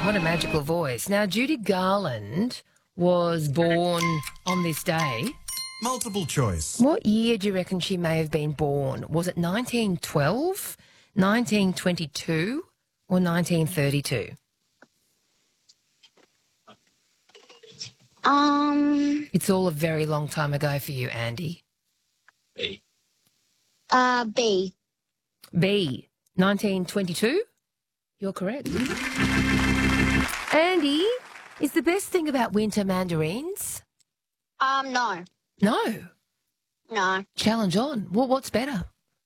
what a magical voice. Now, Judy Garland was born on this day. Multiple choice. What year do you reckon she may have been born? Was it 1912, 1922 or 1932? It's all a very long time ago for you, Andy. B. B. B, 1922? You're correct. Andy, is the best thing about winter mandarins? No. No. No. Challenge on. What's better?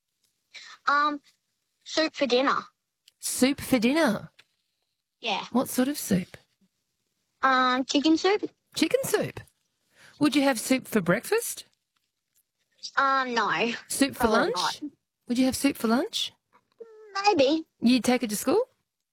Soup for dinner. Soup for dinner. Yeah. What sort of soup? Chicken soup. Chicken soup. Would you have soup for breakfast? No. Soup for Probably lunch? not. Would you have soup for lunch? Maybe. You'd take it to school?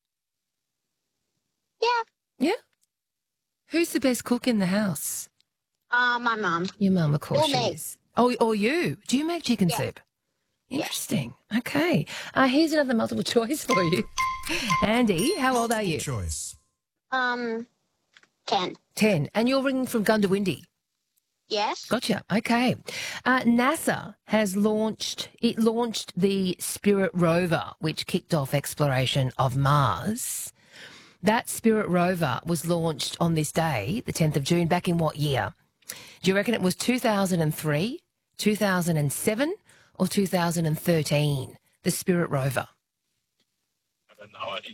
Yeah. Yeah. Who's the best cook in the house? My mum. Your mum, of course, Or she me. is. Oh, or you. Do you make chicken soup? Interesting. Okay. Here's another multiple choice for you. Andy, how old are you? Choice. 10. 10. And you're ringing from Gundawindi. Yes. Gotcha. Okay. NASA has launched the Spirit rover, which kicked off exploration of Mars. That Spirit rover was launched on this day, the 10th of June, back in what year? Do you reckon it was 2003, 2007 or 2013, the Spirit rover? I have no idea.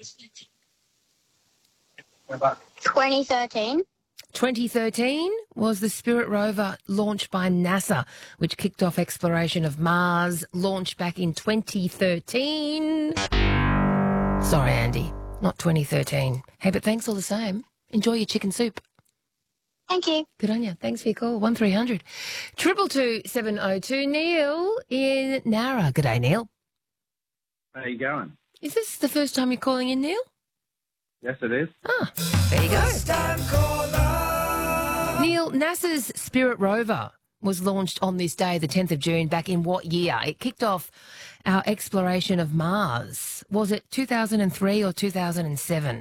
2013. 2013 was the Spirit rover launched by NASA, which kicked off exploration of Mars, launched back in 2013. Sorry, Andy, not 2013. Hey, but thanks all the same. Enjoy your chicken soup. Thank you. Good on you. Thanks for your call. 1300 222 702. Neil in Nara. G'day, Neil. How you going? Is this the first time you're calling in, Neil? Yes, it is. Ah, there you go. Neil, NASA's Spirit rover was launched on this day, the 10th of June, back in what year? It kicked off our exploration of Mars. Was it 2003 or 2007?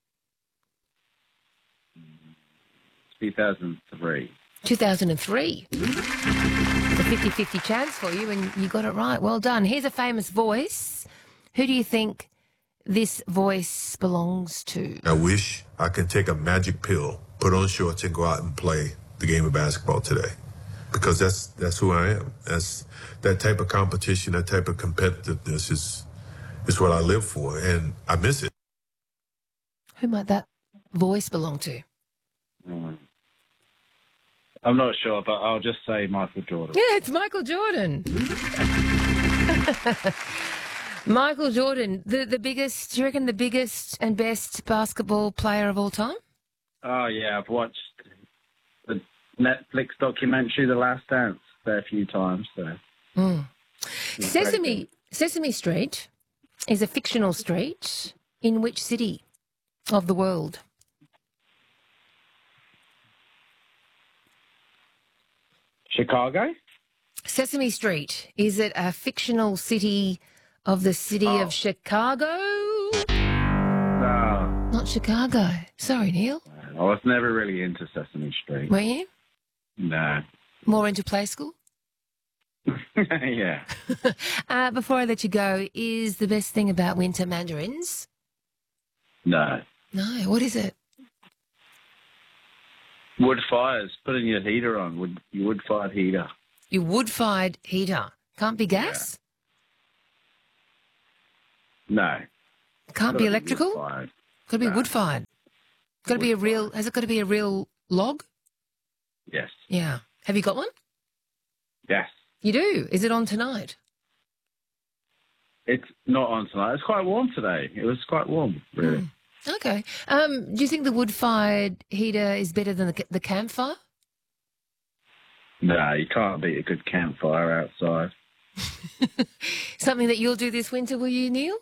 2003. 2003. It's a 50-50 chance for you, and you got it right. Well done. Here's a famous voice. Who do you think this voice belongs to? I wish I could take a magic pill, put on shorts, and go out and play the game of basketball today. Because that's who I am. That's that type of competition, that type of competitiveness is what I live for, and I miss it. Who might that voice belong to? I'm not sure, but I'll just say Michael Jordan. Yeah, it's Michael Jordan. Michael Jordan, the biggest, do you reckon the biggest and best basketball player of all time? Oh, yeah, I've watched the Netflix documentary, The Last Dance, a fair few times. So. Sesame Street is a fictional street in which city of the world? Chicago? Sesame Street, is it a fictional city of the city of Chicago? No. Not Chicago. Sorry, Neil. I was never really into Sesame Street. Were you? No. More into play school? Yeah. Before I let you go, is the best thing about winter mandarins? No. No, what is it? Wood fires, putting your heater on, your wood-fired heater. Your wood-fired heater. Can't be gas? No. Can't be electrical? Wood-fired. Got to be No. wood-fired. Got to be a real, has it got to be a real log? Yes. Yeah. Have you got one? Yes. You do? Is it on tonight? It's not on tonight. It's quite warm today. It was quite warm, really. Okay. Do you think the wood-fired heater is better than the campfire? No, you can't beat a good campfire outside. Something that you'll do this winter, will you, Neil?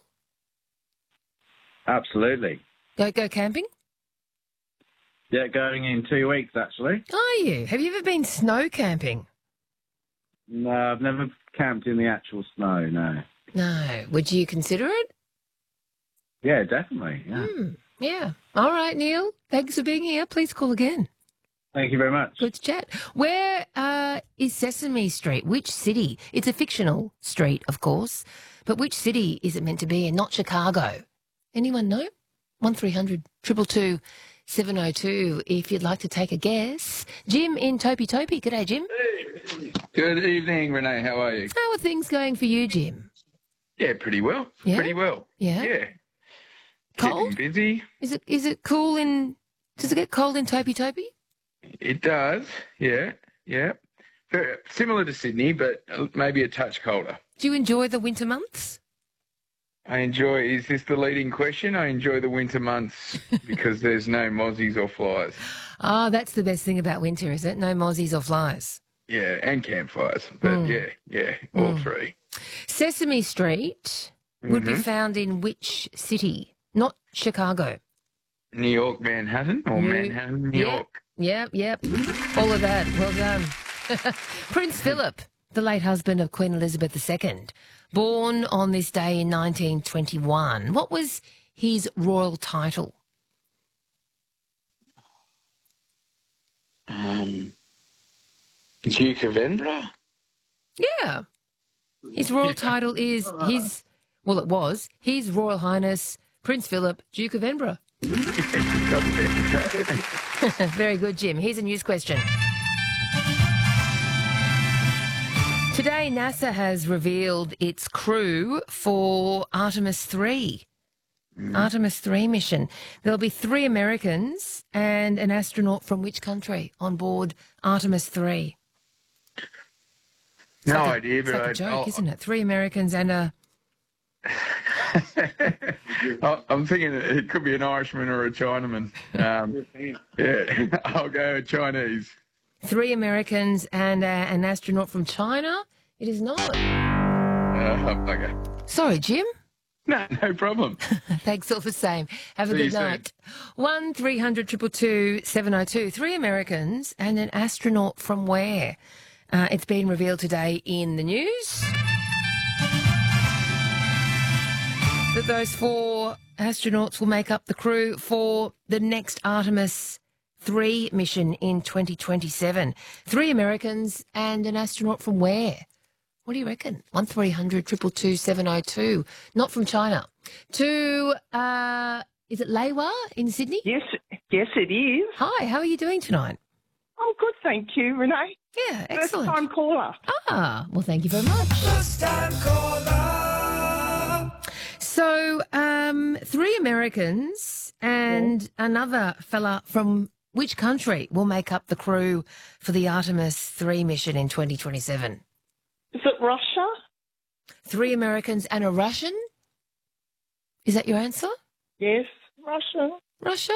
Absolutely. Go camping? Yeah, going in 2 weeks, actually. Are you? Have you ever been snow camping? No, I've never camped in the actual snow, no. No. Would you consider it? Yeah, definitely. Yeah. Yeah. All right, Neil. Thanks for being here. Please call again. Thank you very much. Good to chat. Where is Sesame Street? Which city? It's a fictional street, of course, but which city is it meant to be in? Not Chicago. Anyone know? 1300 222 702 if you'd like to take a guess. Jim in Topi Topi. G'day, Jim. Good evening, Renee. How are you? How are things going for you, Jim? Yeah, pretty well. Yeah? Pretty well. Yeah? Yeah. Cold? Keeping busy. Is it cool in... Does it get cold in Topi Topi? It does. Yeah. Yeah. Very similar to Sydney, but maybe a touch colder. Do you enjoy the winter months? I enjoy, is this the leading question? I enjoy the winter months because there's no mozzies or flies. Ah, that's the best thing about winter, is it? No mozzies or flies. Yeah, and campfires. But yeah, all three. Sesame Street would be found in which city? Not Chicago. New York, Manhattan, or Manhattan, New York. Yep. All of that. Well done. Prince Philip, the late husband of Queen Elizabeth II, born on this day in 1921. What was his royal title? Duke of Edinburgh? Yeah. His royal title is it was His Royal Highness Prince Philip, Duke of Edinburgh. Very good, Jim. Here's a news question. Today, NASA has revealed its crew for Artemis 3. Artemis 3 mission. There'll be 3 Americans and an astronaut from which country on board Artemis 3? No like idea, it's but like a joke, isn't it? 3 Americans and a... I'm thinking it could be an Irishman or a Chinaman. Yeah, I'll go Chinese. 3 Americans and an astronaut from China? It is not. Okay. Sorry, Jim. No problem. Thanks all the same. Have a See good you soon. night. 1300 222 702. 3 Americans and an astronaut from where? It's been revealed today in the news that those 4 astronauts will make up the crew for the next Artemis 3 mission in 2027. 3 Americans and an astronaut from where? What do you reckon? 1300 222 702. Not from China. To, is it Leiwa in Sydney? Yes, it is. Hi, how are you doing tonight? I'm good, thank you, Renee. Yeah, excellent. First time caller. Ah, well, thank you very much. So, 3 Americans and another fella from which country will make up the crew for the Artemis 3 mission in 2027? Is it Russia? 3 Americans and a Russian? Is that your answer? Yes, Russia. Russia?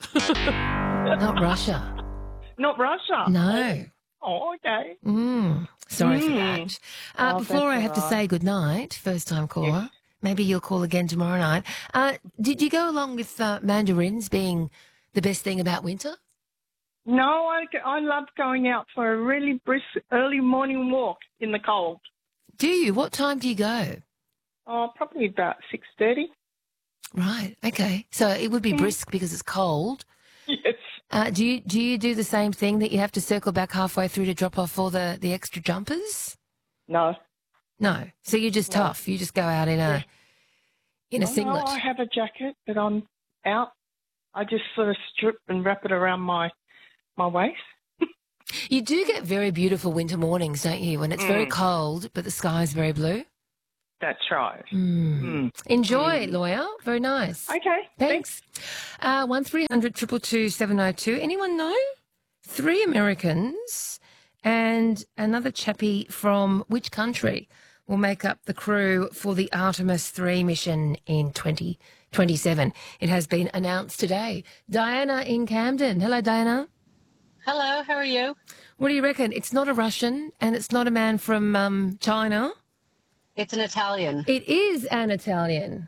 Not Russia. Not Russia? No. Oh, okay. Sorry for that. Before I have to all right. say goodnight, first time caller, maybe you'll call again tomorrow night. Did you go along with mandarins being the best thing about winter? No, I love going out for a really brisk early morning walk in the cold. Do you? What time do you go? Oh, probably about 6:30. Right, okay. So it would be brisk because it's cold. Yes. Do you do the same thing that you have to circle back halfway through to drop off all the extra jumpers? No. No. So you're just tough. You just go out in a singlet. No, I have a jacket, but I'm out. I just sort of strip and wrap it around my waist. You do get very beautiful winter mornings, don't you? When it's very cold, but the sky is very blue. That's right. Enjoy, lawyer. Very nice. Okay. Thanks. 1300 222 702. Anyone know? 3 Americans and another chappie from which country will make up the crew for the Artemis 3 mission in 2027. It has been announced today. Diana in Camden. Hello, Diana. Hello, how are you? What do you reckon? It's not a Russian and it's not a man from China. It's an Italian. It is an Italian.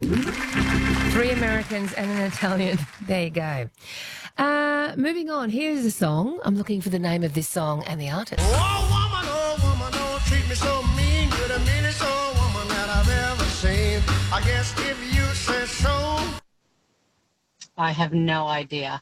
3 Americans and an Italian. There you go. Moving on, here's a song. I'm looking for the name of this song and the artist. Oh, woman, don't treat me so mean. You're the meanest old woman that I've ever seen. I guess if you say so. I have no idea.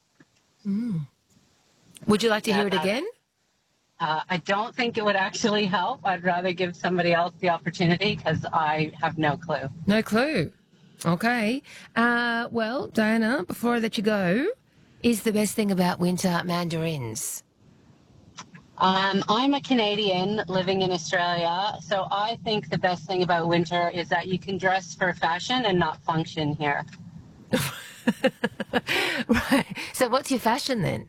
Would you like to hear it Yeah, again? I don't think it would actually help. I'd rather give somebody else the opportunity because I have no clue. No clue. Okay. Well, Diana, before I let you go, is the best thing about winter mandarins? I'm a Canadian living in Australia, so I think the best thing about winter is that you can dress for fashion and not function here. Right. So what's your fashion then?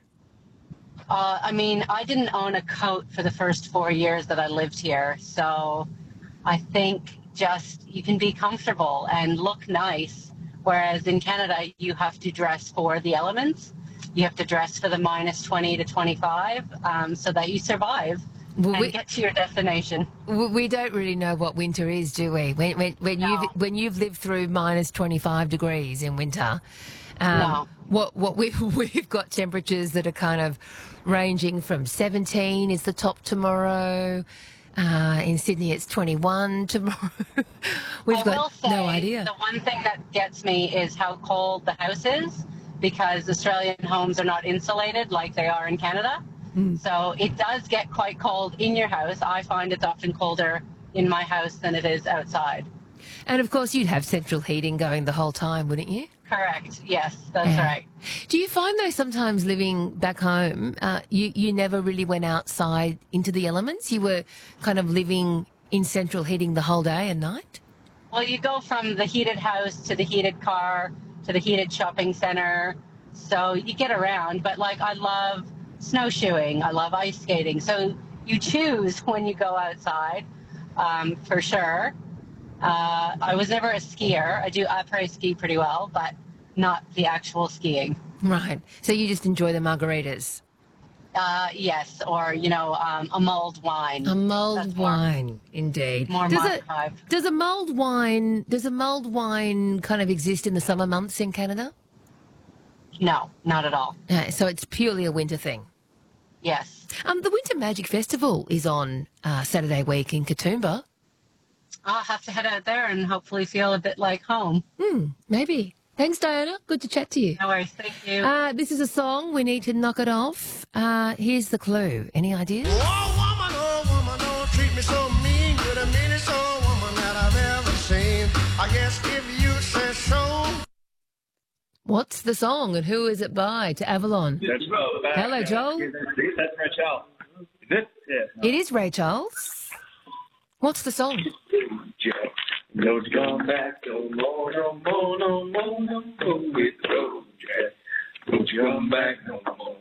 I mean, I didn't own a coat for the first 4 years that I lived here, so I think just you can be comfortable and look nice, whereas in Canada, you have to dress for the elements. You have to dress for the minus 20 to 25 so that you survive and get to your destination. We don't really know what winter is, do we? When you've lived through minus 25 degrees in winter, No. what we've got temperatures that are kind of ranging from 17 is the top tomorrow. In Sydney, it's 21 tomorrow. We've I will got say, no idea. the one thing that gets me is how cold the house is, because Australian homes are not insulated like they are in Canada. So it does get quite cold in your house. I find it's often colder in my house than it is outside. And of course, you'd have central heating going the whole time, wouldn't you? Correct. Yes, that's Yeah. right. Do you find though sometimes living back home, you never really went outside into the elements? You were kind of living in central heating the whole day and night? Well, you go from the heated house to the heated car to the heated shopping center. So you get around, but like I love snowshoeing. I love ice skating. So you choose when you go outside, for sure. I was never a skier. I probably ski pretty well, but not the actual skiing. Right. So you just enjoy the margaritas? Yes, or, a mulled wine. A mulled That's more- wine, indeed. More does my it, vibe. does a mulled wine kind of exist in the summer months in Canada? No, not at all. So it's purely a winter thing. Yes. The Winter Magic Festival is on Saturday week in Katoomba. I'll have to head out there and hopefully feel a bit like home. Maybe. Thanks, Diana. Good to chat to you. No worries. Thank you. This is a song. We need to knock it off. Here's the clue. Any ideas? Oh, woman, don't treat me so mean. You're the meanest old woman that I've ever seen. I guess if you say so. What's the song and who is it by? To Avalon. Hello, Joel. That's Rachel. Is it? Yeah. It is Ray Charles. What's the song? Don't come back no more, no more, no more, no more with Road Jack. Don't you come back no more.